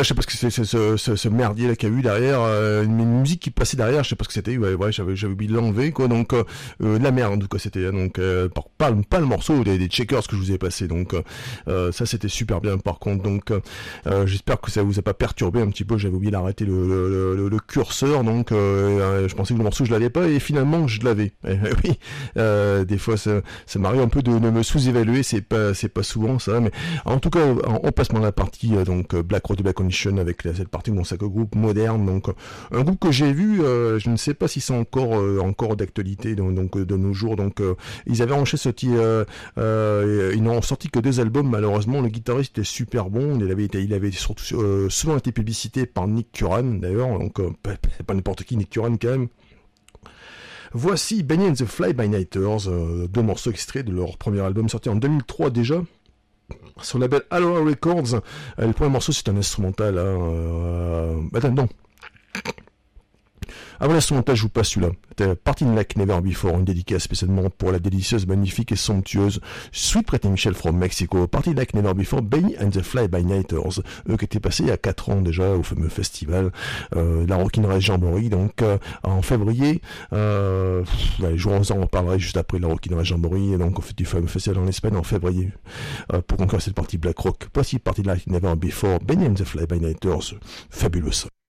je sais pas ce que c'est ce merdier là qu'il y a eu derrière, une musique qui passait derrière, je sais pas ce que c'était, ouais, j'avais oublié de l'enlever, quoi, donc de la merde, quoi, c'était, donc pas le morceau des Checkers que je vous ai passé, donc ça c'était super bien par contre, donc j'espère que ça vous a pas perturbé un petit peu, j'avais oublié d'arrêter le curseur, donc je pensais que le morceau je l'avais pas, et finalement je l'avais, oui, des fois ça m'arrive un peu de me sous-évaluer, c'est pas souvent ça, mais en tout cas on passe dans la partie donc Black Road Black Condition avec cette partie où on sait que groupe moderne, donc un groupe que j'ai vu, je ne sais pas si c'est encore d'actualité donc de nos jours, donc ils avaient enregistré ils n'ont sorti que 2 albums, malheureusement le guitariste était super bon, il avait surtout souvent été publicité par Nick Curran d'ailleurs, donc pas n'importe qui, Nick Curran quand même. Voici Benny and the Fly-By-Nighters, 2 morceaux extraits de leur premier album sorti en 2003 déjà, sur le label Aloha Records. Le premier morceau c'est un instrumental, attends, non. Avant l'instrumental, je vous passe celui-là. C'était Party Like Never Before, une dédicace spécialement pour la délicieuse, magnifique et somptueuse Sweet Pretty Michelle from Mexico. Party Like Never Before, Benny and the Fly-By-Nighters, eux qui étaient passés il y a 4 ans déjà au fameux festival la Rockin' Race Jamboree, donc en février, je vous en reparlerai juste après la Rockin' Race Jamboree, donc on fait du fameux festival en Espagne en février, pour conclure cette partie Black Rock. Voici Party Like Never Before, Benny and the Fly-By-Nighters, fabuleuse.